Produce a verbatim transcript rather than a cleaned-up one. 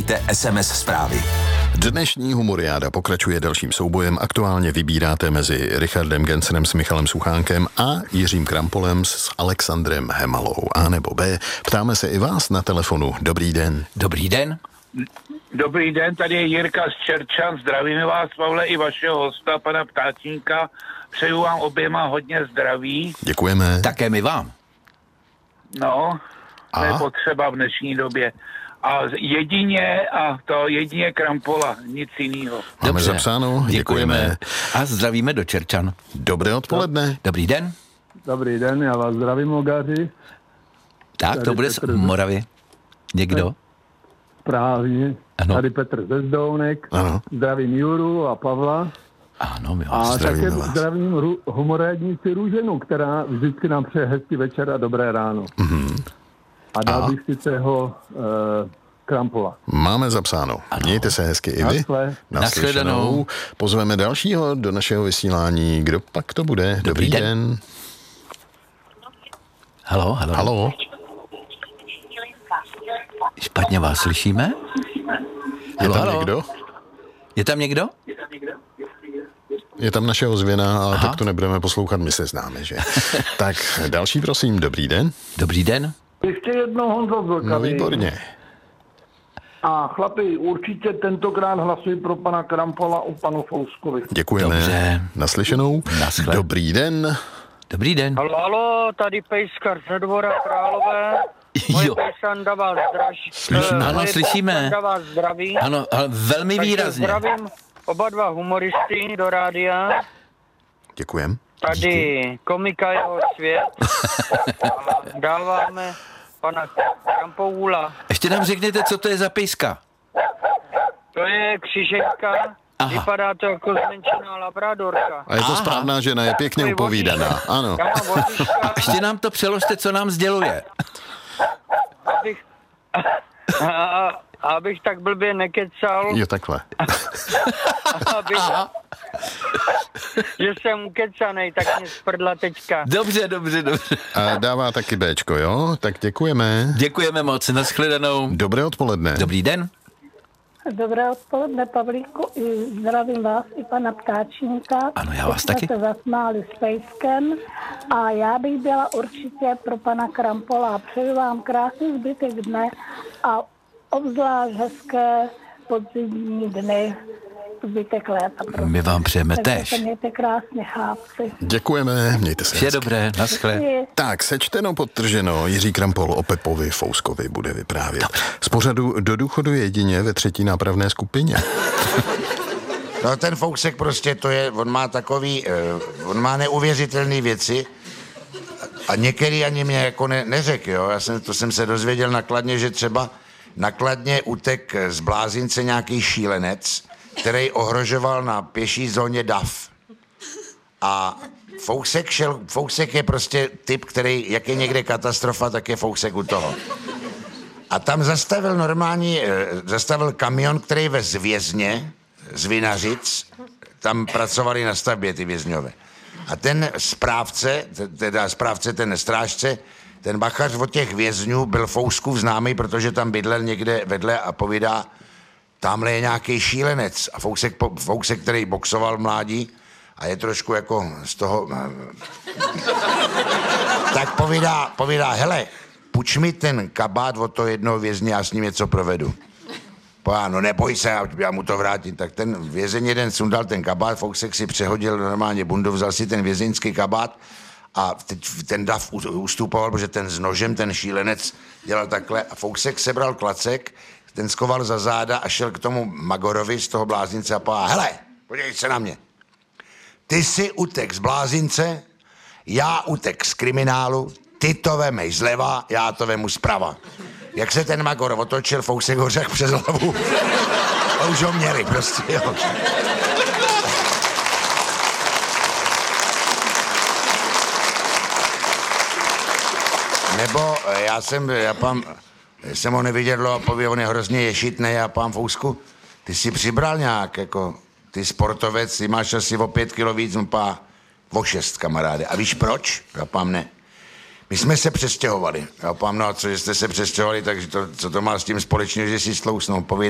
posílejte es em es zprávy. Dnešní humoriáda pokračuje dalším soubojem. Aktuálně vybíráte mezi Richardem Gencerem s Michalem Suchánkem a Jiřím Krampolem s Alexandrem Hemalou. A nebo B. Ptáme se i vás na telefonu. Dobrý den. Dobrý den. Dobrý den, tady je Jirka z Čerčan. Zdravíme vás, Pavle, i vašeho hosta, pana Ptáčníka. Přeju vám oběma hodně zdraví. Děkujeme. Také my vám. No, to A? je potřeba v dnešní době. A jedině, a to jedině Krampola, nic jiného. Máme Dobře. zapsáno. Děkujeme. Děkujeme. A zdravíme do Čerčan. Dobré odpoledne. Dobrý den. Dobrý den, já vás zdravím, Mogaři. Tak, Tady to bude z Petr. Moravy. Někdo? Správně. Ano. Tady Petr ze Zdounek. Ano. Zdravím Juru a Pavla. Ano, my A vás zdravíme také vás. zdravím ru- humorádnici Růženu, která vždycky nám přeje hezký večer a dobré ráno. Mhm. A dal A? bych si toho uh, Krampola. Máme zapsáno. Mějte se hezky i vy. Naschle. Nashledanou. Pozveme dalšího do našeho vysílání. Kdo pak to bude? Dobrý, Dobrý den. den. Halo, halo. Halo. Špatně vás slyšíme? Je Halo, tam halo. někdo? Je tam někdo? Je tam naše ozvěna, ale Aha. tak to nebudeme poslouchat, my se známe, že? Tak další, prosím, dobrý den. Dobrý den. Ještě jednou Honzo No Vlkavý. výborně. A chlapi, určitě tentokrát hlasuji pro pana Krampola u panu Fouskovi. Děkujeme. Dobře. Naslyšenou. Naschle. Dobrý den. Dobrý den. Halo, halo, tady Pejskar ze Dvora Králové. Moje Jo. pejsanda vás zdraží. Slyšíme. Ano, slyšíme. Pejsanda vás zdraví. Ano, ale velmi Takže výrazně. zdravím oba dva humoristy do rádia. Děkujem. Tady komika jeho svět. A dáváme pana Krampoula. Ještě nám řekněte, co to je za pejska. To je křižeťka. Aha. Vypadá to jako zmenšená labradorka. A je to Aha. správná žena, je pěkně Takový upovídaná. vozíček. Ano. Já mám vozíčka, Ještě nám to přeložte, co nám sděluje. abych, a, abych tak blbě nekecal. Jo, takhle. Abych, že jsem ukecanej, tak mě sprdla teďka. Dobře, dobře, dobře. A dává taky Béčko, jo? Tak děkujeme. Děkujeme moc, nashledanou. Dobré odpoledne. Dobrý den. Dobré odpoledne, Pavlíku, i zdravím vás i pana Ptáčníka. Ano, já vás Teď taky. jsme se zasmáli s Pejskem a já bych byla určitě pro pana Krampola. Přeju vám krásný zbytek dne a obzvlášť hezké podzimní dny, zbytek léta. Prostě. My vám přejeme Takže též. se mějte krásně, chápci. Děkujeme, mějte se Vše hezky. dobré, naschle. Tak, sečteno, podtrženo, Jiří Krampol o Pepovi Fouskovi bude vyprávět. Z pořadu Do důchodu jedině ve třetí nápravné skupině. No ten Fousek prostě to je, on má takový, uh, on má neuvěřitelné věci a některý ani mě jako ne, neřekl, jo. Já jsem, to jsem se dozvěděl nakladně, že třeba nakladně utek z Blázince nějaký šílenec, který ohrožoval na pěší zóně dav. A Fousek šel, Fousek je prostě typ, který, jak je někde katastrofa, tak je Fousek u toho. A tam zastavil normální, eh, zastavil kamion, který vez z vězně, z Vinařic, tam pracovali na stavbě ty vězňové. A ten správce, teda správce, ten strážce, ten bachař od těch vězňů byl Fouskův známý, protože tam bydlel někde vedle a povídá, tamhle je nějaký šílenec. A Fousek, Fousek, který boxoval v mládí a je trošku jako z toho... tak povídá, povídá, hele, puč mi ten kabát od toho jednoho vězně, já s ním něco provedu. Pojá, no neboj se, já, já mu to vrátím. Tak ten vězeň jeden sundal ten kabát, Fousek si přehodil normálně bundu, vzal si ten vězeňský kabát a teď ten dav ustupoval, protože ten s nožem, ten šílenec dělal takhle a Fousek sebral klacek, ten skoval za záda a šel k tomu Magorovi z toho Blázince a povedal, hele, podívej se na mě. Ty jsi utek z Blázince, já utek z kriminálu, ty to vemej zleva, já to vemu zprava. Jak se ten Magor otočil, Fousek ho řekl přes hlavu. A už ho měli prostě, jo. Nebo já jsem, já pám, jsem ho neviděl a pověděl, on je hrozně ješitnej a pán Fousku, ty jsi přibral nějak, jako, ty sportovec, ty máš asi o pět kilo víc, on pá, o šest, kamaráde. A víš proč? Já pám, ne. My jsme se přestěhovali. Já pám, no a co, že jste se přestěhovali, takže to, co to má s tím společně, že si stlousnou, povídá.